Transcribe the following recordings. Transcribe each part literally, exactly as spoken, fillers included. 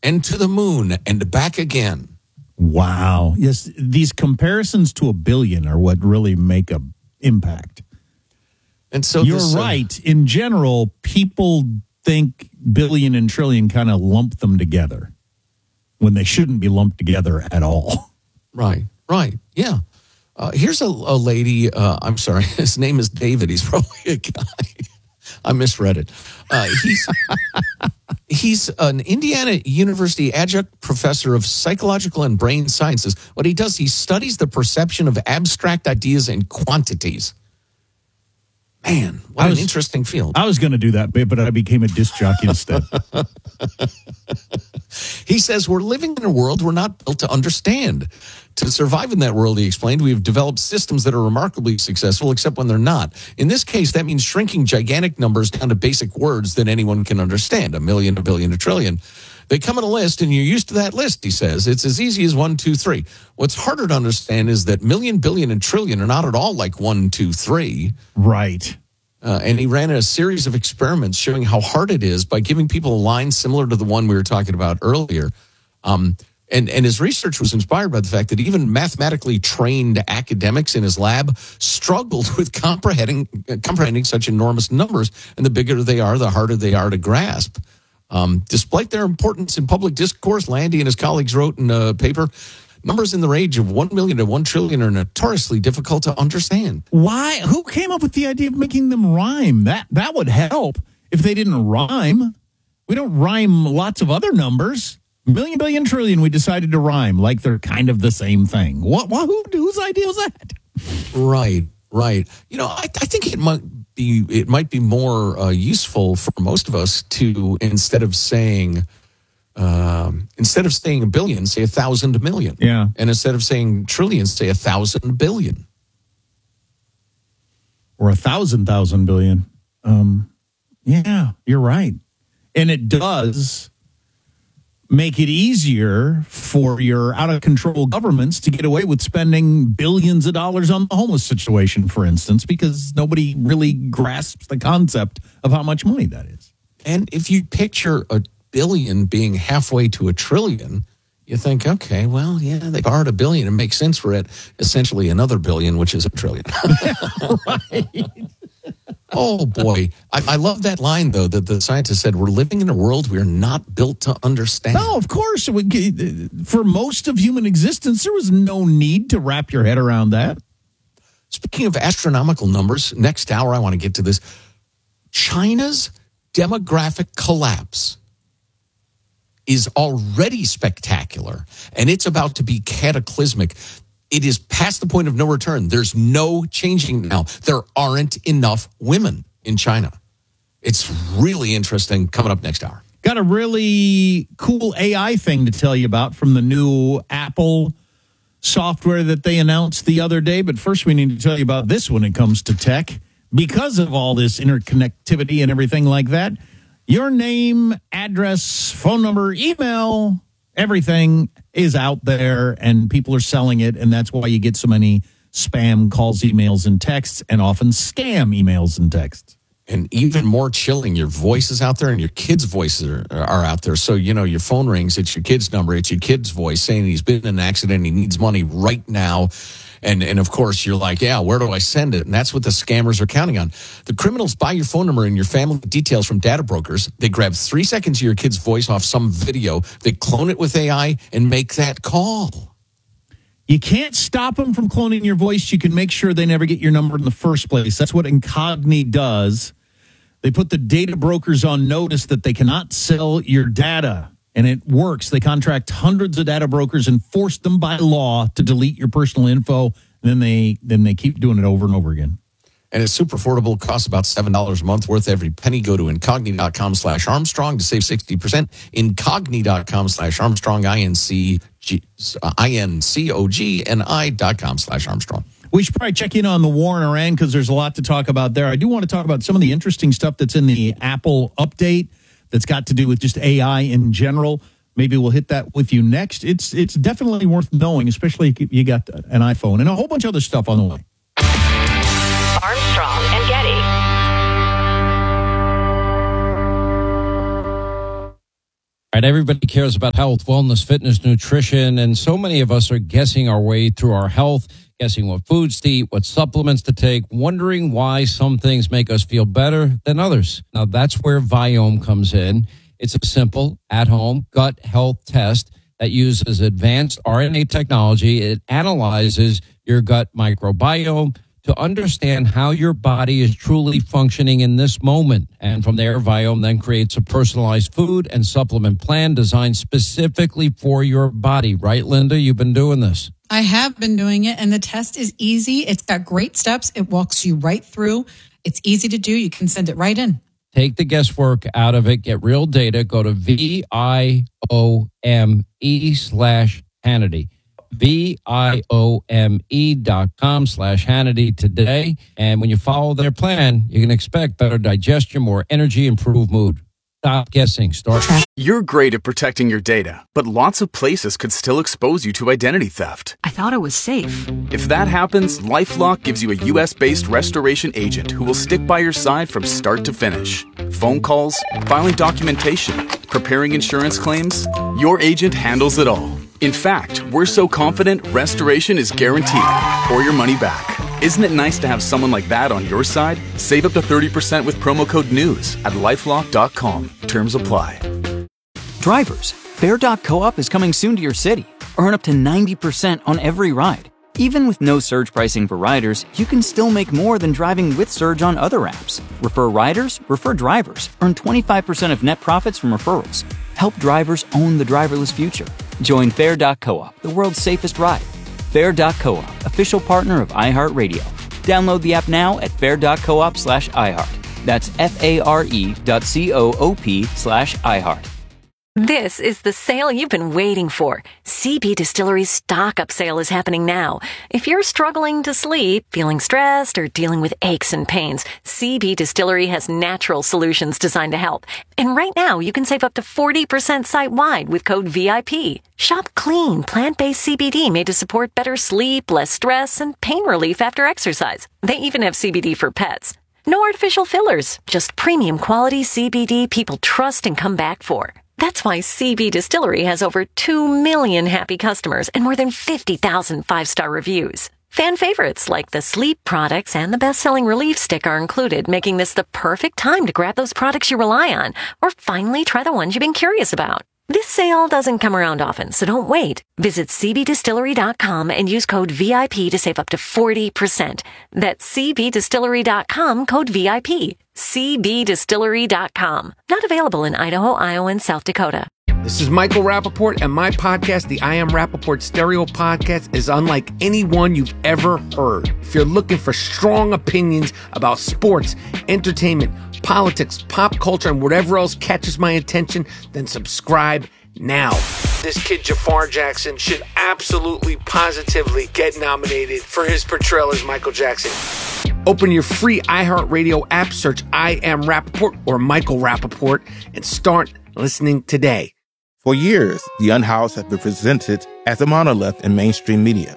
and to the moon and back again. Wow. Yes, these comparisons to a billion are what really make a impact. And so you're this, uh, right. In general, people think billion and trillion kind of lump them together when they shouldn't be lumped together at all. Right, right. Yeah. Uh, here's a, a lady. Uh, I'm sorry. His name is David. He's probably a guy. I misread it. Uh, he's he's an Indiana University adjunct professor of psychological and brain sciences. What he does, he studies the perception of abstract ideas and quantities. Man, what was, an interesting field. I was going to do that, but I became a disc jockey instead. He says we're living in a world we're not built to understand. To survive in that world, he explained, we've developed systems that are remarkably successful, except when they're not. In this case, that means shrinking gigantic numbers down to basic words that anyone can understand, a million, a billion, a trillion. They come in a list, and you're used to that list, he says. It's as easy as one, two, three. What's harder to understand is that million, billion, and trillion are not at all like one, two, three. Right. Uh, and he ran a series of experiments showing how hard it is by giving people a line similar to the one we were talking about earlier. Um, and, and his research was inspired by the fact that even mathematically trained academics in his lab struggled with comprehending, comprehending such enormous numbers. And the bigger they are, the harder they are to grasp. Um, despite their importance in public discourse, Landy and his colleagues wrote in a paper, numbers in the range of one million to one trillion are notoriously difficult to understand. Why? Who came up with the idea of making them rhyme? That that would help if they didn't rhyme. We don't rhyme lots of other numbers. Million, billion, trillion, we decided to rhyme like they're kind of the same thing. What? what who, whose idea was that? Right, right. You know, I, I think it might be it might be more uh, useful for most of us to, instead of saying um, instead of saying a billion, say a thousand million. Yeah. And instead of saying trillion, say a thousand billion. Or a thousand thousand billion. Um, yeah, you're right. And it does make it easier for your out-of-control governments to get away with spending billions of dollars on the homeless situation, for instance, because nobody really grasps the concept of how much money that is. And if you picture a billion being halfway to a trillion, you think, okay, well, yeah, they borrowed a billion. It makes sense for it. Essentially another billion, which is a trillion. Right. Oh, boy. I, I love that line, though, that the scientist said, we're living in a world we're not built to understand. No, of course. For most of human existence, there was no need to wrap your head around that. Speaking of astronomical numbers, next hour I want to get to this. China's demographic collapse is already spectacular, and it's about to be cataclysmic. It is past the point of no return. There's no changing now. There aren't enough women in China. It's really interesting coming up next hour. Got a really cool A I thing to tell you about from the new Apple software that they announced the other day. But first, we need to tell you about this when it comes to tech. Because of all this interconnectivity and everything like that, your name, address, phone number, email, everything is out there and people are selling it. And that's why you get so many spam calls, emails, and texts, and often scam emails and texts. And even more chilling, your voice is out there and your kids' voices are, are out there. So, you know, your phone rings, it's your kid's number, it's your kid's voice saying he's been in an accident, he needs money right now. And, and of course, you're like, yeah, where do I send it? And that's what the scammers are counting on. The criminals buy your phone number and your family details from data brokers. They grab three seconds of your kid's voice off some video. They clone it with A I and make that call. You can't stop them from cloning your voice. You can make sure they never get your number in the first place. That's what Incogni does. They put the data brokers on notice that they cannot sell your data. And it works. They contract hundreds of data brokers and force them by law to delete your personal info. And then they then they keep doing it over and over again. And it's super affordable. It costs about seven dollars a month, worth every penny. Go to incogni.com slash Armstrong to save sixty percent. Incogni.com slash Armstrong, I-N-C-O-G-N-I dot com slash Armstrong. We should probably check in on the war in Iran because there's a lot to talk about there. I do want to talk about some of the interesting stuff that's in the Apple update that's got to do with just A I in general. Maybe we'll hit that with you next. It's it's definitely worth knowing, especially if you got an iPhone and a whole bunch of other stuff on the way. Armstrong and Getty. Right, everybody cares about health, wellness, fitness, nutrition, and so many of us are guessing our way through our health, guessing what foods to eat, what supplements to take, wondering why some things make us feel better than others. Now, that's where Viome comes in. It's a simple, at-home gut health test that uses advanced R N A technology. It analyzes your gut microbiome to understand how your body is truly functioning in this moment. And from there, Viome then creates a personalized food and supplement plan designed specifically for your body. Right, Linda? You've been doing this. I have been doing it, and the test is easy. It's got great steps. It walks you right through. It's easy to do. You can send it right in. Take the guesswork out of it. Get real data. Go to V I O M E slash Hannity. V I O M E dot com slash Hannity today. And when you follow their plan, you can expect better digestion, more energy, improved mood. Stop guessing. Start. You're great at protecting your data, but lots of places could still expose you to identity theft. I thought it was safe. If that happens, LifeLock gives you a U S-based restoration agent who will stick by your side from start to finish. Phone calls, filing documentation, preparing insurance claims, your agent handles it all. In fact, we're so confident restoration is guaranteed or your money back. Isn't it nice to have someone like that on your side? Save up to thirty percent with promo code NEWS at lifelock dot com. Terms apply. Drivers, Fair dot coop is coming soon to your city. Earn up to ninety percent on every ride. Even with no surge pricing for riders, you can still make more than driving with Surge on other apps. Refer riders, refer drivers. Earn twenty-five percent of net profits from referrals. Help drivers own the driverless future. Join Fair dot coop, the world's safest ride. Fair dot coop, official partner of iHeartRadio. Download the app now at fair dot coop slash iHeart. That's F-A-R-E dot C-O-O-P slash iHeart. This is the sale you've been waiting for. C B Distillery's stock-up sale is happening now. If you're struggling to sleep, feeling stressed, or dealing with aches and pains, C B Distillery has natural solutions designed to help. And right now, you can save up to forty percent site-wide with code V I P. Shop clean, plant-based C B D made to support better sleep, less stress, and pain relief after exercise. They even have C B D for pets. No artificial fillers, just premium quality C B D people trust and come back for. That's why C B Distillery has over two million happy customers and more than fifty thousand five-star reviews. Fan favorites like the sleep products and the best-selling relief stick are included, making this the perfect time to grab those products you rely on or finally try the ones you've been curious about. This sale doesn't come around often, so don't wait. Visit C B distillery dot com and use code V I P to save up to forty percent. That's C B distillery dot com, code V I P. C B distillery dot com. Not available in Idaho, Iowa, and South Dakota. This is Michael Rappaport, and my podcast, the I Am Rappaport Stereo Podcast, is unlike any one you've ever heard. If you're looking for strong opinions about sports, entertainment, politics, pop culture, and whatever else catches my attention, then subscribe now. This kid, Jafar Jackson, should absolutely, positively get nominated for his portrayal as Michael Jackson. Open your free iHeartRadio app, search I Am Rappaport or Michael Rappaport, and start listening today. For years, The Unhoused have been presented as a monolith in mainstream media.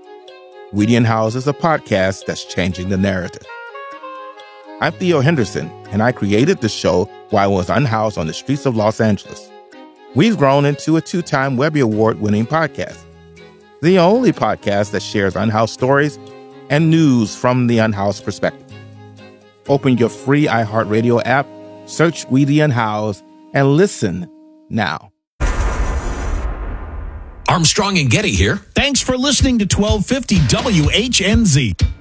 We The Unhoused is a podcast that's changing the narrative. I'm Theo Henderson, and I created the show while I was unhoused on the streets of Los Angeles. We've grown into a two-time Webby Award-winning podcast, the only podcast that shares unhoused stories and news from the unhoused perspective. Open your free iHeartRadio app, search We The Unhoused, and listen now. Armstrong and Getty here. Thanks for listening to twelve fifty W H N Z.